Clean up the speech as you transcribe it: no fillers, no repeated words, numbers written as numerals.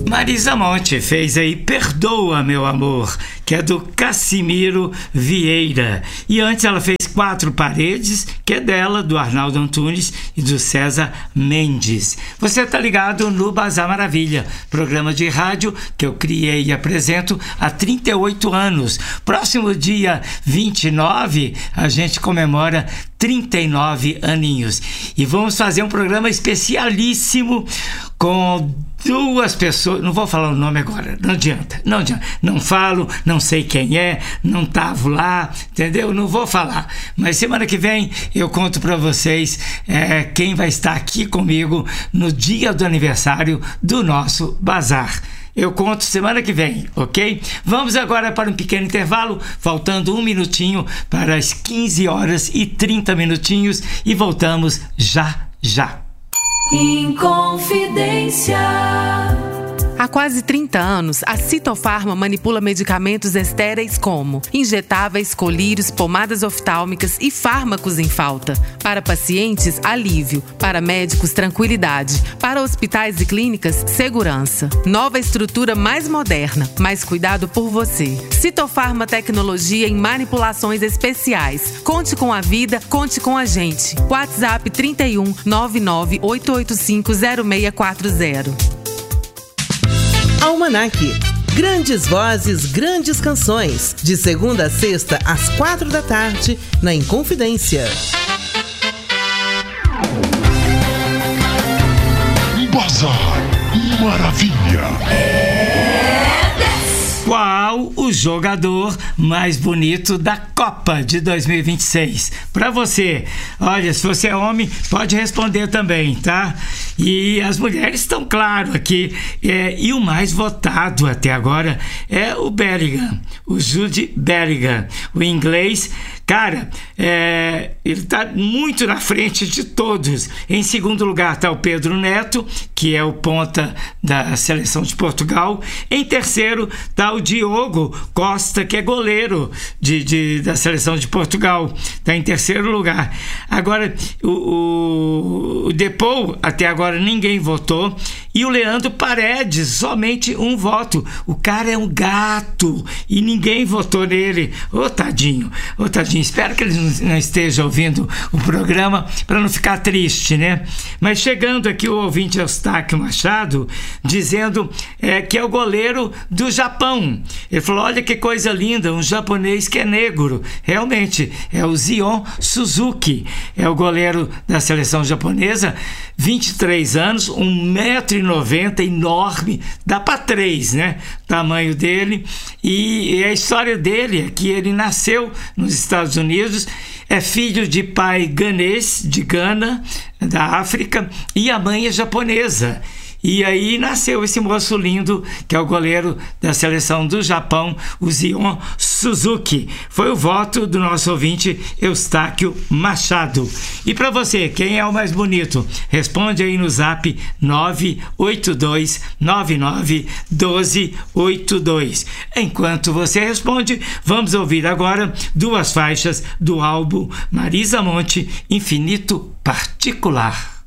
Marisa Monte fez aí Perdoa, Meu Amor, que é do Cassimiro Vieira. E antes ela fez Quatro Paredes, que é dela, do Arnaldo Antunes e do César Mendes. Você está ligado no Bazar Maravilha, programa de rádio que eu criei e apresento há 38 anos. Próximo dia 29, a gente comemora 39 aninhos. E vamos fazer um programa especialíssimo com duas pessoas. Não vou falar o nome agora, não adianta. Não falo, não sei quem é, não tava lá, entendeu? Não vou falar. Mas semana que vem eu conto para vocês quem vai estar aqui comigo no dia do aniversário do nosso bazar. Eu conto semana que vem, ok? Vamos agora para um pequeno intervalo, faltando 1 minutinho para as 15 horas e 30 minutinhos e voltamos já. Inconfidência. Há quase 30 anos, a Citofarma manipula medicamentos estéreis como injetáveis, colírios, pomadas oftálmicas e fármacos em falta. Para pacientes, alívio. Para médicos, tranquilidade. Para hospitais e clínicas, segurança. Nova estrutura mais moderna, mais cuidado por você. Citofarma Tecnologia em manipulações especiais. Conte com a vida, conte com a gente. WhatsApp 31 99 885 0640. Almanac. Grandes vozes, grandes canções. De segunda a sexta, às 4 da tarde, na Inconfidência. Bazar Maravilha. Qual o jogador mais bonito da Copa de 2026? Para você, olha, se você é homem, pode responder também, tá? E as mulheres estão claro aqui. E o mais votado até agora é o Bellingham, o Jude Bellingham, o inglês. Cara, ele está muito na frente de todos. Em segundo lugar está o Pedro Neto, que é o ponta da seleção de Portugal. Em terceiro está o Diogo Costa, que é goleiro da seleção de Portugal. Está em terceiro lugar. Agora, o Depou, até agora ninguém votou. E o Leandro Paredes, somente um voto. O cara é um gato e ninguém votou nele. Ô tadinho. Espero que ele não esteja ouvindo o programa para não ficar triste, né? Mas chegando aqui o ouvinte Eustáquio Machado dizendo que é o goleiro do Japão. Ele falou, olha que coisa linda, um japonês que é negro. Realmente, é o Zion Suzuki. É o goleiro da seleção japonesa, 23 anos, 1,90 m, enorme, dá para 3, né? Tamanho dele. E a história dele é que ele nasceu nos Estados Unidos, é filho de pai ganês, de Gana, da África, e a mãe é japonesa. E aí nasceu esse moço lindo, que é o goleiro da seleção do Japão, o Zion Suzuki. Foi o voto do nosso ouvinte Eustáquio Machado. E para você, quem é o mais bonito? Responde aí no zap 982991282. Enquanto você responde, vamos ouvir agora 2 faixas do álbum Marisa Monte, Infinito Particular.